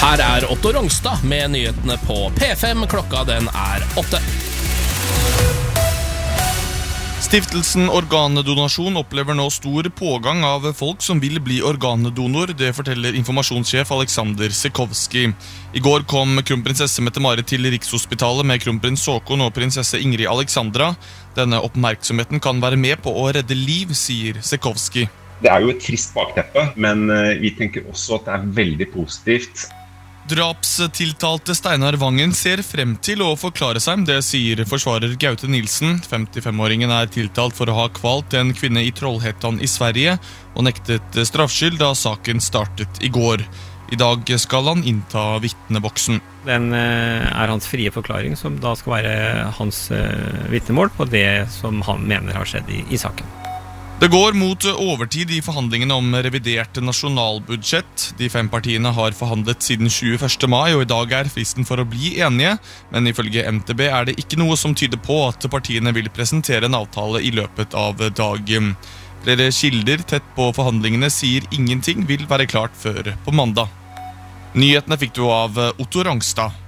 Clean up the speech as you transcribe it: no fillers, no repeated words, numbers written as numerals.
Her Otto Rongstad med nyhetene på P5. Klokka den 8. Stiftelsen Organdonasjon opplever nå stor pågang av folk som vil bli organdonor. Det forteller informasjonssjef Alexander Sekovsky. I går kom kronprinsesse Mette-Marit til Rikshospitalet med kronprins Haakon og prinsesse Ingrid Alexandra. Denne oppmerksomheten kan være med på å redde liv, sier Sekovsky. Det jo et trist bakteppe, men vi tenker også at det veldig positivt. Drapstiltalte Steinar Vangen ser frem til å forklare seg, det sier forsvarer Gaute Nilsen. 55-åringen tiltalt for å ha kvalt en kvinne i Trollhättan i Sverige og nektet straffskyld da saken startet i går. I dag skal han innta vitneboksen. Den hans frie forklaring, som da skal være hans vitnemål på det som han mener har skjedd i saken. Det går mot overtid i forhandlingene om revidert nasjonalbudsjett. De 5 partiene har forhandlet siden 21. mai, og i dag fristen for å bli enige. Men ifølge MTB det ikke noe som tyder på at partiene vil presentere en avtale i løpet av dagen. Flere kilder tett på forhandlingene sier ingenting vil være klart før på mandag. Nyhetene fikk du av Otto Rongstad.